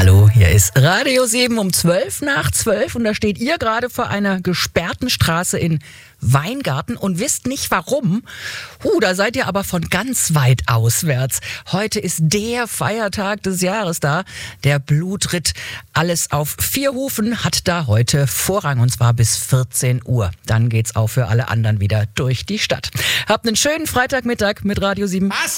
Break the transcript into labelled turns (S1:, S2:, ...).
S1: Hallo, hier ist Radio 7 um 11:12 und da steht ihr gerade vor einer gesperrten Straße in Weingarten und wisst nicht warum. Da seid ihr aber von ganz weit auswärts. Heute ist der Feiertag des Jahres da, der Blutritt. Alles auf 4 Hufen hat da heute Vorrang und zwar bis 14 Uhr. Dann geht's auch für alle anderen wieder durch die Stadt. Habt einen schönen Freitagmittag mit Radio 7.